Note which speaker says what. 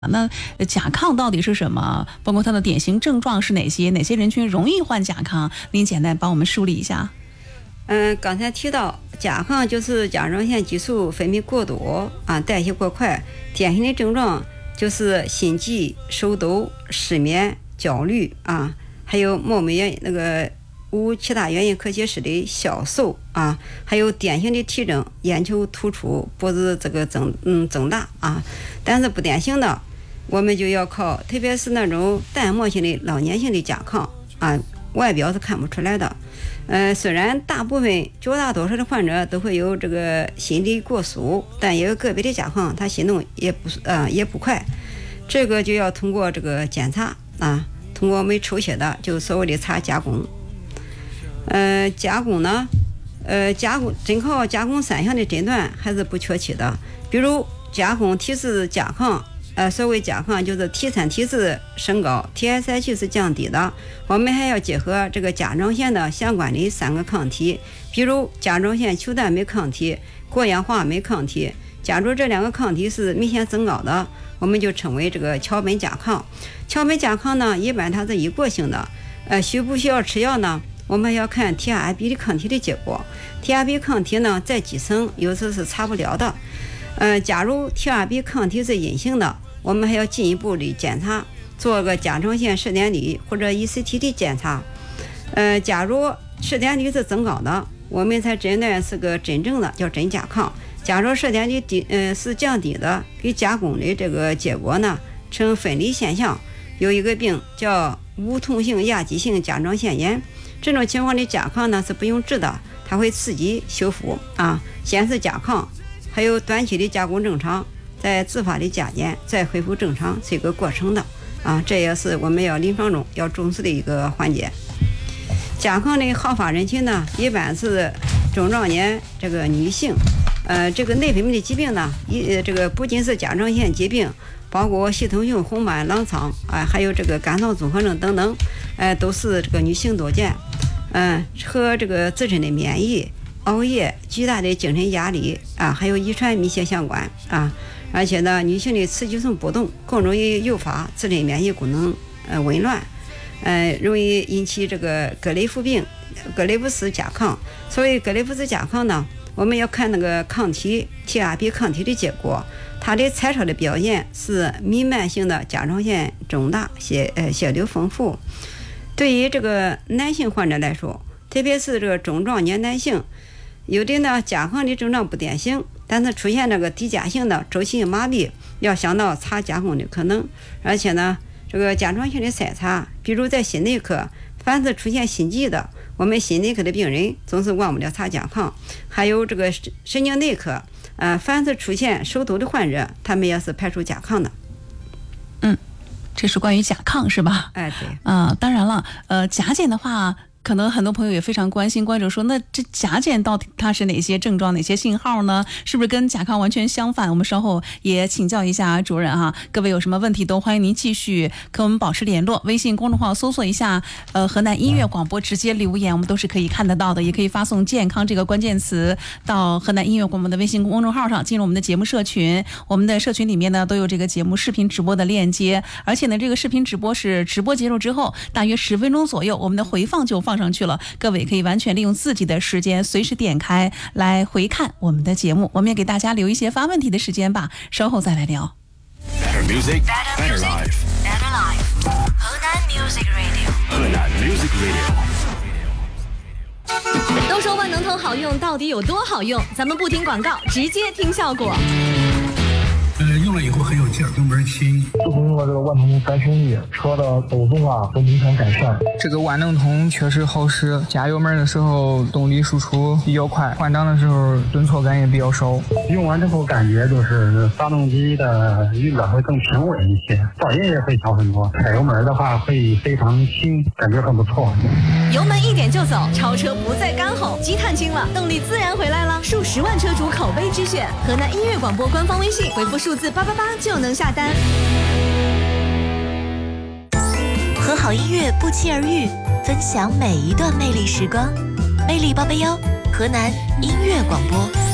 Speaker 1: 那甲亢到底是什么？包括它的典型症状是哪些？哪些人群容易患甲亢？您简单帮我们梳理一下。
Speaker 2: 刚才提到甲亢就是甲状腺激素分泌过多代谢过快，典型的症状就是心悸、手抖、失眠、焦虑还有无其他原因可解释的消瘦还有典型的体征眼球突出、脖子增大但是不典型的我们就要靠，特别是那种淡漠性的老年性的甲亢外表是看不出来的。虽然绝大多数的患者都会有这个心率过速，但也有个别的甲亢他心动也不快，这个就要通过这个检查通过没抽血的就所谓的查甲功。甲功呢真靠甲功3项的诊断还是不确切的。比如甲功提示甲亢，所谓甲亢就是 T3 体质升高， TSH 是降低的。我们还要结合这个甲状腺的相关的3个抗体，比如甲状腺球蛋酶抗体、过氧化酶抗体。假如这2个抗体是明显增高的，我们就称为这个桥本甲亢。桥本甲亢呢，一般它是一过性的，需不需要吃药呢？我们要看 TRP 的抗体的结果。TRP 抗体呢，在基层有时是查不了的。假如 TRP 抗体是阴性的，我们还要进一步的检查，做个甲状腺射电粒或者 ECT 的检查。假如射电粒是增高的，我们才诊断是个真正的叫真甲亢。假如射电粒是降低的，给甲功的这个结果呢呈分离现象。有一个病叫无痛性亚急性甲状腺炎，这种情况的甲亢呢是不用治的，它会刺激修复先是甲亢，还有短期的甲功正常，再自发的甲减，再恢复正常，是一个过程的这也是我们临床中要重视的一个环节。甲亢的好发人群呢，一般是中壮年这个女性。这个内分泌的疾病呢，这个不仅是甲状腺疾病，包括系统性红斑狼疮还有这个肝脏综合症等等，都是这个女性多见。和这个自身的免疫、熬夜、巨大的精神压力还有遗传密切相关而且呢，女性的雌激素波动更容易诱发自身免疫功能紊乱，容易引起这个格雷夫斯甲亢。所谓格雷夫斯甲亢呢，我们要看那个抗体 TRP 抗体的结果，它的彩超的表现是弥漫性的甲状腺肿大、血流丰富。对于这个男性患者来说，特别是这个中壮年男性，有的呢甲亢的症状不典型，但是出现这个低钾性的周期性麻痹，要想到查甲功的可能。而且呢，这个甲状腺的筛查，比如在心内科，凡是出现心悸的，我们心内科的病人总是忘不了查甲亢。还有这个神经内科，凡是出现手抖的患者，他们也是排除甲亢的。
Speaker 1: 这是关于甲亢是吧？
Speaker 2: 对。
Speaker 1: 当然了，甲减的话，可能很多朋友也非常关注说，那这甲减到底它是哪些症状、哪些信号呢？是不是跟甲亢完全相反？我们稍后也请教一下主任各位有什么问题都欢迎您继续跟我们保持联络。微信公众号搜索一下河南音乐广播，直接留言我们都是可以看得到的，也可以发送健康这个关键词到河南音乐广播的微信公众号上，进入我们的节目社群。我们的社群里面呢都有这个节目视频直播的链接，而且呢这个视频直播是直播结束之后大约10分钟左右，我们的回放就放上去了，各位可以完全利用自己的时间随时点开来回看我们的节目。我们也给大家留一些发问题的时间吧，稍后再来聊。
Speaker 3: Better music, better life.
Speaker 4: Better life. 河南 Music Radio.
Speaker 3: 河南 Music Radio.
Speaker 4: 都说万能通好用，到底有多好用？咱们不听广告，直接听效果。
Speaker 5: 用了以后很有劲儿，油门轻。
Speaker 6: 自从用了这个万能通3兄弟，车的抖动都明显改善。
Speaker 7: 这个万能通确实好使，加油门的时候动力输出比较快，换挡的时候顿挫感也比较少。
Speaker 6: 用完之后感觉就是发动机的运转会更平稳一些，噪音也会小很多。踩油门的话会非常轻，感觉很不错。
Speaker 4: 油门一点就走，超车不再干吼，积碳轻了，动力自然回来了。数10万车主口碑之选，河南音乐广播官方微信回复数字888就能下单。
Speaker 8: 和好音乐不期而遇，分享每一段魅力时光。魅力881，河南音乐广播。